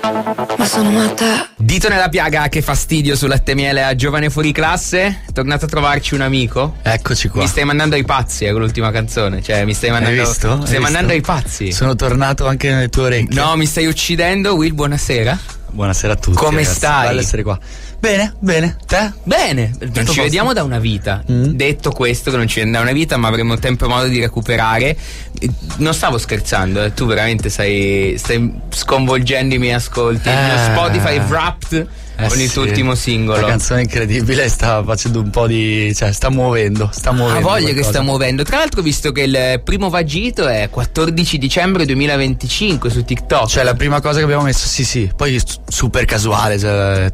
ma sono matta. Dito nella piaga, che fastidio su Latte Miele a Giovane Fuori Classe. È tornato a trovarci un amico. Eccoci qua. Mi stai mandando ai pazzi con l'ultima canzone. Cioè, mi stai mandando. Hai visto? Mi stai mandando ai pazzi. Sono tornato anche nelle tue orecchie. No, mi stai uccidendo. Will, buonasera. Buonasera a tutti. Come ragazzi. stai? Bello essere qua. Bene. Te? Bene, non ci vediamo da una vita. Detto questo, che non ci vediamo da una vita, ma avremo tempo e modo di recuperare. Non stavo scherzando, tu veramente stai sconvolgendo i miei ascolti. Il mio Spotify Wrapped con il tuo ultimo singolo. La canzone incredibile, sta facendo un po' di. Cioè, sta muovendo. Ha voglia qualcosa. che sta muovendo. Tra l'altro, visto che il primo vagito è 14 dicembre 2025 su TikTok. Cioè, la prima cosa che abbiamo messo, sì. Poi super casuale, cioè,